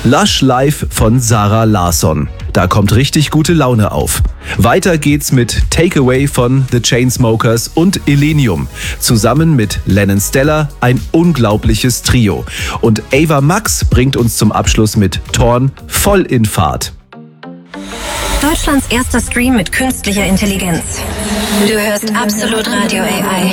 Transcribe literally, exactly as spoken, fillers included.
Lush Live von Zara Larsson. Da kommt richtig gute Laune auf. Weiter geht's mit Takeaway von The Chainsmokers und Illenium. Zusammen mit Lennon Stella ein unglaubliches Trio. Und Ava Max bringt uns zum Abschluss mit Torn voll in Fahrt. Deutschlands erster Stream mit künstlicher Intelligenz. Du hörst Absolut Radio A I.